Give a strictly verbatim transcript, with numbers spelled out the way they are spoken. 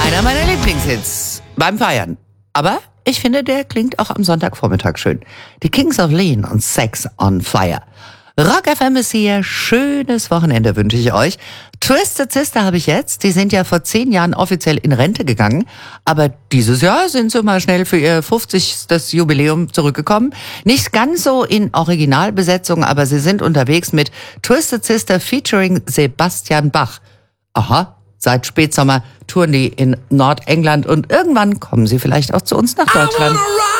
Einer meiner Lieblingshits beim Feiern. Aber ich finde, der klingt auch am Sonntagvormittag schön. Die Kings of Lean und Sex on Fire. Rock F M ist hier. Schönes Wochenende wünsche ich euch. Twisted Sister habe ich jetzt. Die sind ja vor zehn Jahren offiziell in Rente gegangen. Aber dieses Jahr sind sie mal schnell für ihr fünfzigstes Jubiläum zurückgekommen. Nicht ganz so in Originalbesetzung, aber sie sind unterwegs mit Twisted Sister featuring Sebastian Bach. Aha. Seit Spätsommer touren die in Nordengland und irgendwann kommen sie vielleicht auch zu uns nach Deutschland.